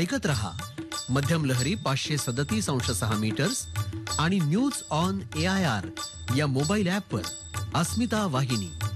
ऐकत रहा मध्यम लहरी 537.6 मीटर्स आणि न्यूज ऑन AIR या मोबाईल ॲपवर अस्मिता वाहिनी.